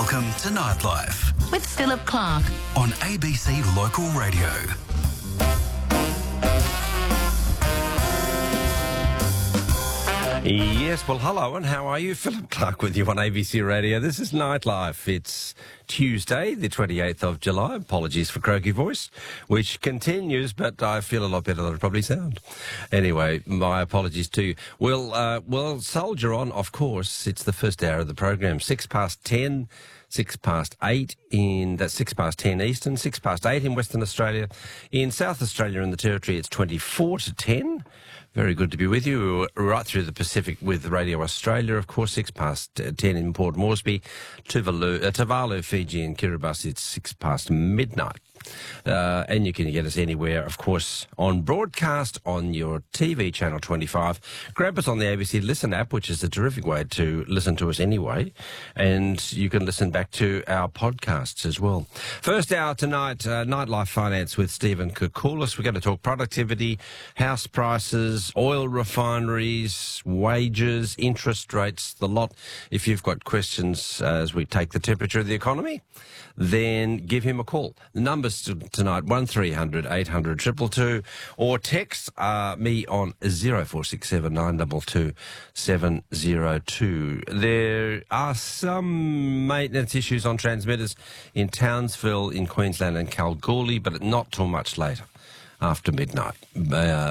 Welcome to Nightlife with Philip Clark on ABC Local Radio. Yes, well, hello, and how are you? Philip Clark with you on ABC Radio. This is Nightlife. It's Tuesday, the 28th of July. Apologies for croaky voice, which continues, but I feel a lot better than I probably sound. Anyway, my apologies to you. We'll soldier on, of course. It's the first hour of the program, 6 past 10. 6 past 8 that's 6 past 10 Eastern, 6 past 8 in Western Australia. In South Australia and the Territory, it's 24 to 10. Very good to be with you. We're right through the Pacific with Radio Australia, of course, 6 past 10 in Port Moresby. Tuvalu, Fiji and Kiribati, it's 6 past midnight. And you can get us anywhere, of course, on broadcast on your TV channel 25. Grab us on the ABC Listen app, which is a terrific way to listen to us anyway. And you can listen back to our podcasts as well. First hour tonight, Nightlife Finance with Stephen Koukoulas. We're going to talk productivity, house prices, oil refineries, wages, interest rates, the lot. If you've got questions as we take the temperature of the economy, then give him a call. The numbers tonight, 1300 800 222, or text me on 0467 922 702. There are some maintenance issues on transmitters in Townsville, in Queensland and Kalgoorlie, but not till much later, after midnight.